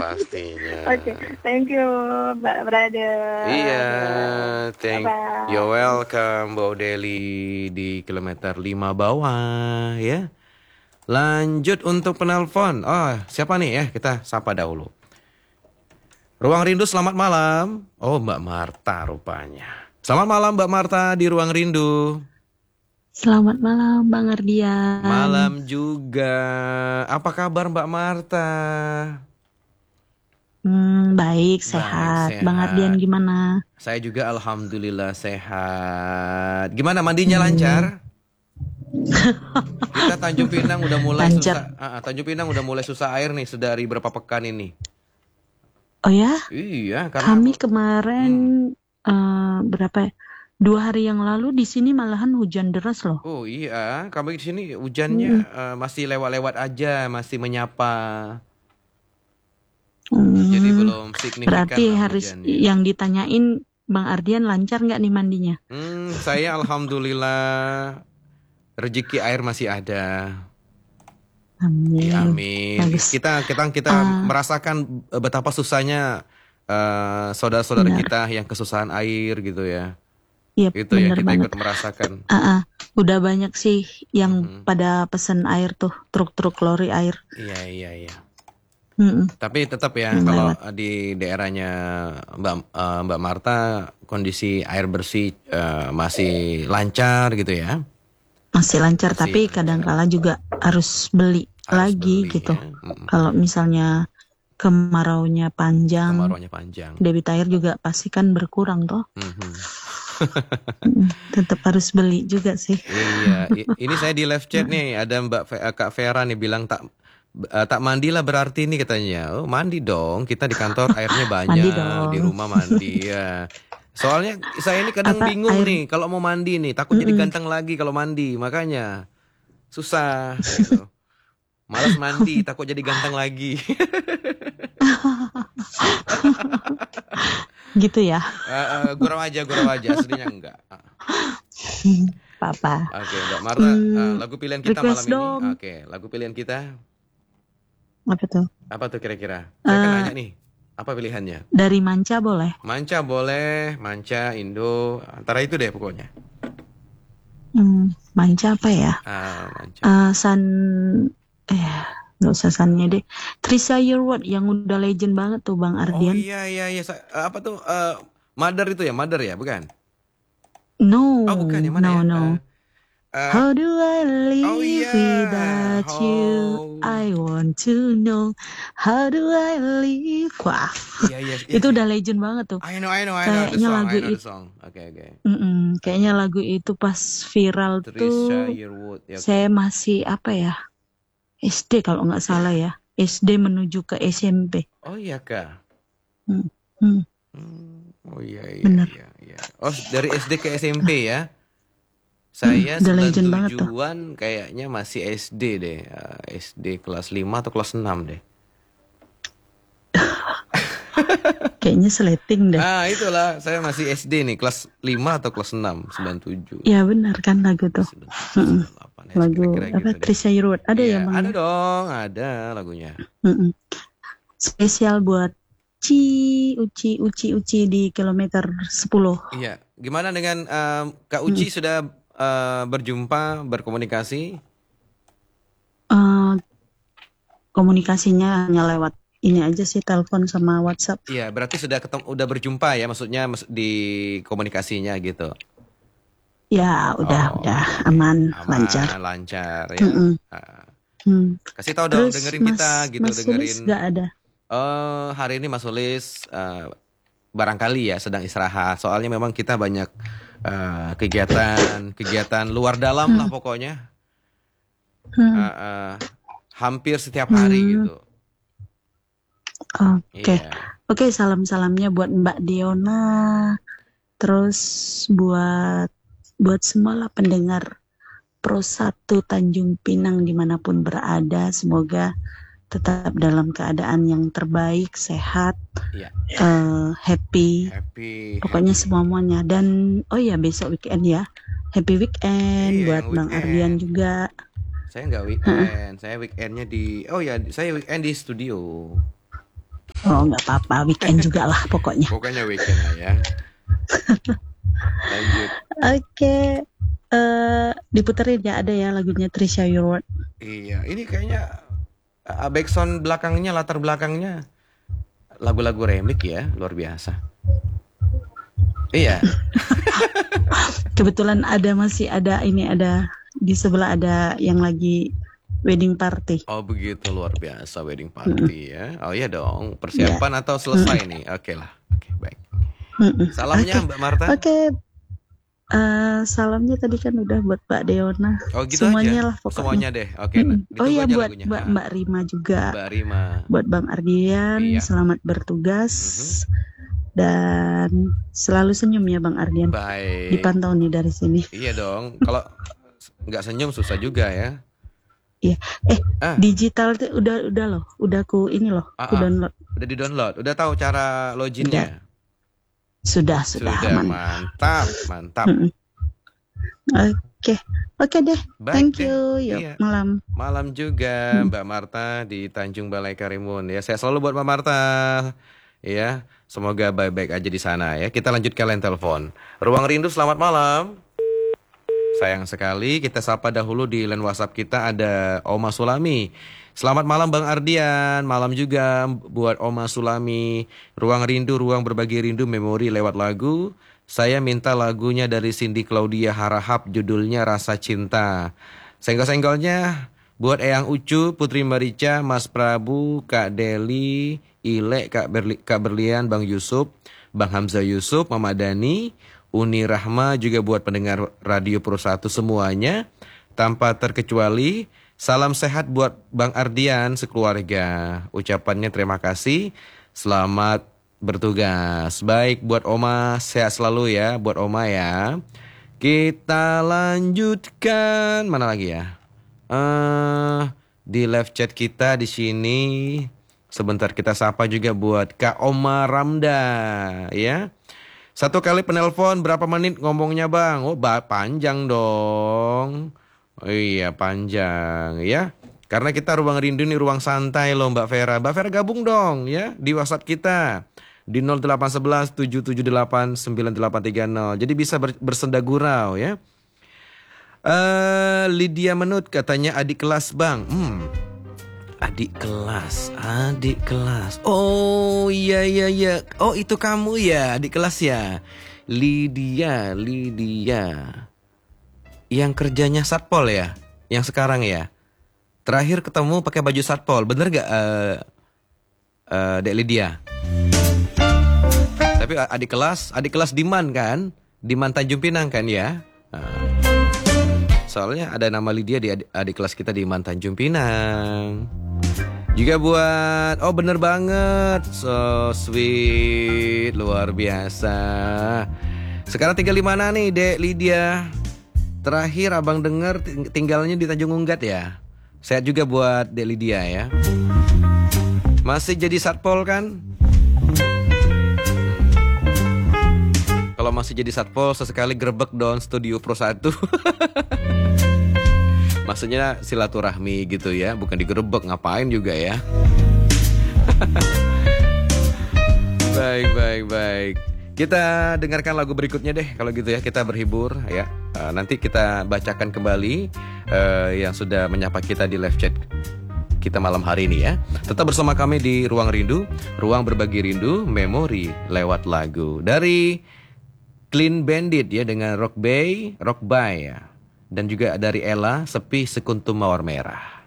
pastinya. Oke, thank you, Mbak Brother. Iya, Bye-bye. you're welcome, Mbak Deli di kilometer 5 bawah ya. Lanjut untuk penelpon. Oh, siapa nih ya? Kita sapa dahulu. Ruang Rindu, selamat malam. Oh, Mbak Marta rupanya. Selamat malam Mbak Marta di Ruang Rindu. Selamat malam Bang Ardian. Malam juga. Apa kabar Mbak Marta? Baik, sehat. Bang Ardian gimana? Saya juga alhamdulillah sehat. Gimana mandinya lancar? Kita Tanjung Pinang udah mulai susah. Tanjung Pinang udah mulai susah air nih sedari berapa pekan ini. Oh ya? Iya, karena kami kemarin berapa ya? 2 hari yang lalu di sini malahan hujan deras loh. Oh iya, kami di sini hujannya masih lewat-lewat aja, masih menyapa. Jadi belum signifikan. Berarti harus hujannya. Yang ditanyain Bang Ardian lancar nggak nih mandinya? Saya alhamdulillah rezeki air masih ada. Amin. Ya, amin. Bagus. Kita merasakan betapa susahnya saudara-saudara kita yang kesusahan air gitu ya. Iya, itu yang kita banget. ikut merasakan. Udah banyak sih yang pada pesen air tuh, truk-truk lori air. Iya. Tapi tetap ya kalau di daerahnya Mbak Marta kondisi air bersih masih lancar gitu ya. Masih lancar, tapi kadang-kala juga harus beli lagi gitu. Ya. Kalau misalnya kemaraunya panjang, debit air juga pasti kan berkurang toh. Tetap harus beli juga sih. Iya, ini saya di live chat nih ada Kak Vera nih bilang tak mandilah berarti ini katanya. Oh, mandi dong. Kita di kantor airnya banyak, di rumah mandi ya. Soalnya saya ini kadang bingung nih kalau mau mandi nih, takut jadi ganteng lagi kalau mandi, makanya susah. Gitu. Malas mandi, takut jadi ganteng lagi. Gitu ya? Gurau aja, aslinya enggak. Papa. Oke, Mbak Marta, lagu pilihan kita malam ini. Oke, lagu pilihan kita. Apa tuh? Apa tuh kira-kira? Saya kan nanya nih, apa pilihannya? Dari Manca boleh? Manca boleh, Manca, Indo, antara itu deh pokoknya. Manca apa ya? Manca. Nggak usah sannya deh. Trisha Yearwood yang udah legend banget tuh Bang Ardian. Oh iya. Apa tuh? Mother itu ya? Mother ya? Bukan? No. Oh bukan, yang mana no. How do I live without you? I want to know. How do I live? Wah. Iya. Itu udah legend banget tuh. I know. Kayaknya lagu itu. Oke. Kayaknya lagu itu pas viral Trisha tuh. Yearwood. Ya, saya masih apa ya? SD kalau nggak salah ya. SD menuju ke SMP. Oh iya Kak. Oh iya. Bener. Iya. Oh dari SD ke SMP ya. Saya 97-an kayaknya masih SD deh. SD kelas 5 atau kelas 6 deh. Kayaknya seleting deh. Itulah, saya masih SD nih, kelas 5 atau kelas 6, 97. Ya benar kan lagu tuh. 98, lagu apa gitu Trisha Yearwood ada ya Bang? Ada dong, ada lagunya. Spesial buat Uci di kilometer 10. Iya, gimana dengan Kak Uci sudah berjumpa, berkomunikasi? Komunikasinya hanya lewat ini aja sih, telepon sama WhatsApp. Iya, berarti udah berjumpa ya, maksudnya di komunikasinya gitu. Ya, udah aman, lancar ya. Kasih tahu dong, dengerin kita gitu, Mas Sulis nggak ada. Hari ini Mas Sulis barangkali ya sedang istirahat. Soalnya memang kita banyak kegiatan luar dalam lah pokoknya. Hampir setiap hari gitu. Oke, salam-salamnya buat Mbak Diona, terus buat semua lah pendengar Pro 1 Tanjung Pinang dimanapun berada, semoga tetap dalam keadaan yang terbaik, sehat, happy, pokoknya semuanya. Dan besok weekend ya, happy weekend buat Bang Ardian juga. Saya nggak weekend, saya weekendnya saya weekend di studio. Oh nggak apa-apa, weekend juga lah pokoknya. Pokoknya weekend lah ya. Lanjut. Oke, diputerin ya, ada ya lagunya Trisha Your Word. Iya, ini kayaknya backsound belakangnya, latar belakangnya lagu-lagu remix ya, luar biasa. Iya. Kebetulan masih ada di sebelah ada yang lagi wedding party. Oh begitu, luar biasa wedding party ya. Oh iya dong, persiapan atau selesai nih? Oke lah, oke baik. Salamnya Mbak Marta. Oke. Salamnya tadi kan udah buat Mbak Deona. Oh gitu semuanya aja. lah pokoknya. Semuanya deh. Oke. Oh iya buat Mbak Rima juga. Mbak Rima. Buat Bang Ardian, iya. Selamat bertugas. Dan selalu senyum ya Bang Ardian. Baik. Dipantau nih dari sini. Iya dong. Kalau nggak senyum susah juga ya. Iya. Digital tuh udah loh. Udah aku aku download. Udah di-download. Udah tahu cara loginnya? Sudah. Mantap. Oke deh. Baik Thank deh. you. Yuk, Iya. Malam juga Mbak Marta di Tanjung Balai Karimun ya. Saya selalu buat Mbak Marta. Ya, semoga baik-baik aja di sana ya. Kita lanjut ke line telepon. Ruang Rindu, selamat malam. Sayang sekali, kita sapa dahulu di line WhatsApp kita ada Oma Sulami. Selamat malam Bang Ardian, malam juga buat Oma Sulami. Ruang Rindu, ruang berbagi rindu, memori lewat lagu. Saya minta lagunya dari Cindy Claudia Harahap, judulnya Rasa Cinta. Senggol-senggolnya buat Eyang Ucu, Putri Marica, Mas Prabu, Kak Deli, Ile, Kak Berlian, Bang Yusuf, Bang Hamzah Yusuf, Mama Dani, Uni Rahma, juga buat pendengar Radio Pro 1 semuanya. Tanpa terkecuali, salam sehat buat Bang Ardian sekeluarga. Ucapannya terima kasih, selamat bertugas. Baik, buat Oma, sehat selalu ya, buat Oma ya. Kita lanjutkan, mana lagi ya? Di live chat kita di sini. Sebentar kita sapa juga buat Kak Oma Ramda ya. Satu kali penelpon berapa menit ngomongnya Bang? Oh panjang dong. Oh iya panjang ya. Karena kita ruang rindu nih, ruang santai loh Mbak Vera. Mbak Vera gabung dong ya di WhatsApp kita. Di 0811 778 9830. Jadi bisa bersenda gurau ya. Lydia Menut katanya adik kelas Bang. Adik kelas. Oh iya. Oh itu kamu ya, adik kelas ya. Lydia. Yang kerjanya satpol ya, yang sekarang ya. Terakhir ketemu pakai baju satpol, bener gak Dek Lydia? Tapi adik kelas Diman kan? Diman Tanjung Pinang kan ya? Soalnya ada nama Lydia di adik kelas kita di Diman Tanjung Pinang. Juga buat, oh bener banget, so sweet, luar biasa. Sekarang tinggal di mana nih Dek Lydia? Terakhir abang dengar tinggalnya di Tanjung Unggat ya. Sehat juga buat Dek Lydia ya. Masih jadi satpol kan? Kalau masih jadi satpol sesekali gerbek dong Studio Pro 1. Maksudnya silaturahmi gitu ya, bukan digerebek, ngapain juga ya. Baik. Kita dengarkan lagu berikutnya deh kalau gitu ya, kita berhibur ya. Nanti kita bacakan kembali yang sudah menyapa kita di live chat kita malam hari ini ya. Tetap bersama kami di Ruang Rindu, ruang berbagi rindu, memori lewat lagu. Dari Clean Bandit ya dengan Rock Bay ya. Dan juga dari Ella, Sepi Sekuntum Mawar Merah.